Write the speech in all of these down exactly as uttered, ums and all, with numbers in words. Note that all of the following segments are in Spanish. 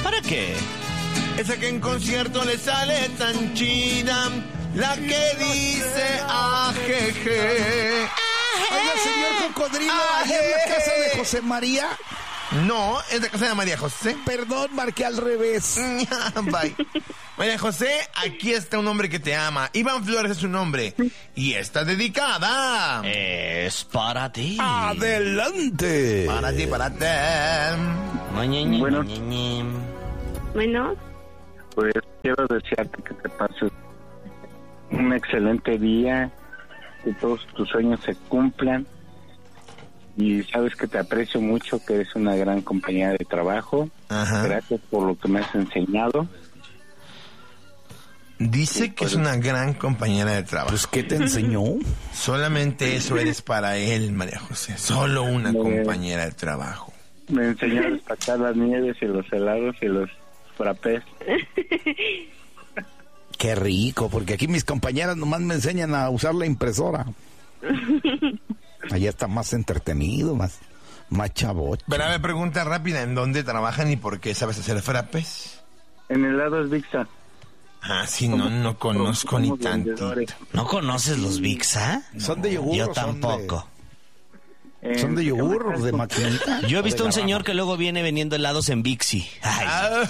¿Para qué? Esa que en concierto le sale tan chida, la que dice ajeje. Oiga, señor Cocodrilo, ¿ahí en la casa de José María? No, es de casa de María José. Perdón, marqué al revés. Bye. María José, aquí está un hombre que te ama. Iván Flores es su nombre. Y está dedicada. Es para ti. Adelante. Para ti, para ti. Bueno. Bueno, Pues quiero desearte que te pases un excelente día, que todos tus sueños se cumplan. Y sabes que te aprecio mucho, que eres una gran compañera de trabajo. Ajá. Gracias por lo que me has enseñado. Dice que es una gran compañera de trabajo. Pues, ¿qué te enseñó? Solamente eso eres para él, María José. Solo una compañera de trabajo. Me enseñó a destacar las nieves y los helados y los frappés. Qué rico, porque aquí mis compañeras nomás me enseñan a usar la impresora. Allá está más entretenido, más, más chavocho. Pero a ver, pregunta rápida, ¿en dónde trabajan y por qué sabes hacer frappes? En helados Vixa. Ah, sí, no, no conozco ni tanto. ¿No conoces los Vixa? ¿Son de yogur? Yo o son tampoco. Eh, ¿Son de yogur o de maquinita? Yo he visto ¿O un de señor garrafa? que luego viene vendiendo helados en Vixi. Ay, Ah.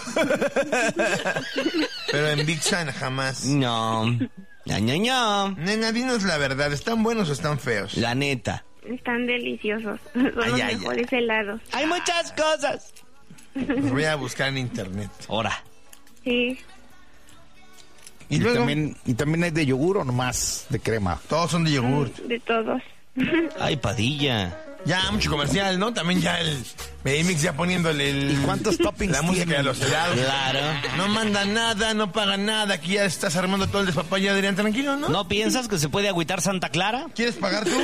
Pero en Big Sun jamás. no. No, no, no. Nena, dinos la verdad, ¿están buenos o están feos? La neta. están deliciosos. Son Ay, los ay, mejores ay. helados. Hay muchas cosas. Los voy a buscar en internet. Ahora. Sí, Y ¿Y, luego, también, ¿Y también hay de yogur o nomás de crema? todos son de yogur. de todos. Ay, Padilla. Ya, mucho comercial, ¿no? También ya el Medimix ya poniéndole el... ¿Y cuántos toppings La música tienen? de los helados. Claro. No mandan nada, no pagan nada. Aquí ya estás armando todo el despapalle, Adrián. Tranquilo, ¿no? ¿No piensas que se puede agüitar Santa Clara? ¿Quieres pagar tú?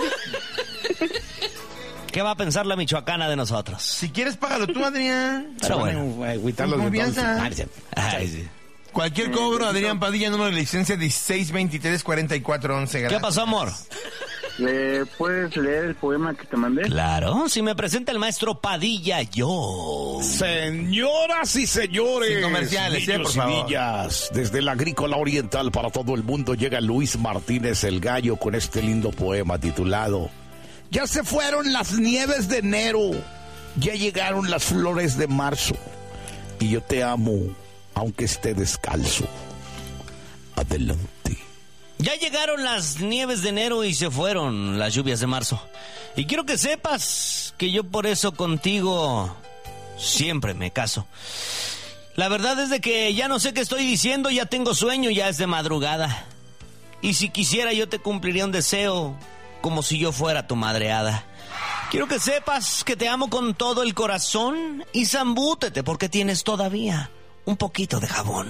¿Qué va a pensar la michoacana de nosotros? Si quieres, págalo tú, Adrián. Pero bueno. Agüitarlos Con de todos. confianza. Ay, sí. Cualquier cobro, Adrián Padilla, número de licencia dieciséis veintitrés cuarenta y cuatro once. ¿Qué pasó, amor? ¿Le puedes leer el poema que te mandé? Claro, si me presenta el maestro Padilla, yo. Señoras y señores, Sin comerciales, niños eh, por y favor. niñas, desde la Agrícola Oriental para todo el mundo llega Luis Martínez el Gallo con este lindo poema titulado Ya se fueron las nieves de enero, ya llegaron las flores de marzo, y yo te amo aunque esté descalzo. Adelante. Ya llegaron las nieves de enero y se fueron las lluvias de marzo. Y quiero que sepas que yo por eso contigo siempre me caso. La verdad es de que ya no sé qué estoy diciendo, ya tengo sueño, ya es de madrugada. Y si quisiera yo te cumpliría un deseo como si yo fuera tu madreada. Quiero que sepas que te amo con todo el corazón y zambútete porque tienes todavía un poquito de jabón.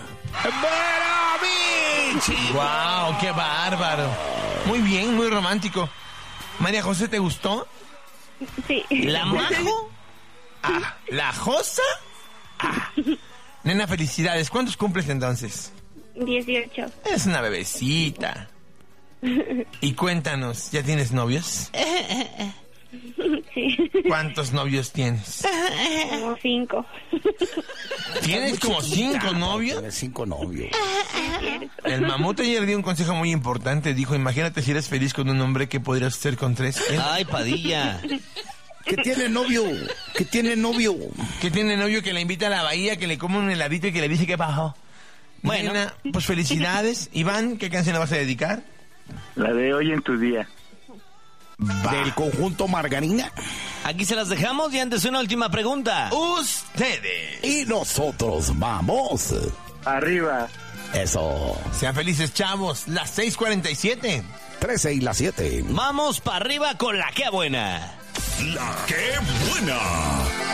¡Wow! ¡Qué bárbaro! Muy bien, muy romántico. María José, ¿te gustó? sí. ¿La majo? Ah, ¿la Josa? Ah. Nena, felicidades. ¿Cuántos cumples entonces? dieciocho. Es una bebecita. Y cuéntanos, ¿ya tienes novios? Sí, ¿Cuántos novios tienes? como cinco. ¿Tienes como cinco novios? Tienes cinco novios. El mamut ayer dio un consejo muy importante. Dijo, imagínate si eres feliz con un hombre, ¿qué podrías hacer con tres? ¿Eh? Ay, Padilla. ¿Qué tiene novio? ¿Qué tiene novio? Que tiene novio que la invita a la bahía, que le come un heladito y que le dice que bajó. Bueno. Nena, pues felicidades. Iván, ¿qué canción le vas a dedicar? La de Hoy en tu día. Del conjunto Margarina. Aquí se las dejamos y antes una última pregunta. Ustedes. Y nosotros vamos. Arriba. Eso. Sean felices, chavos. Las seis cuarenta y siete. trece y las siete. Vamos para arriba con la que buena. La que buena.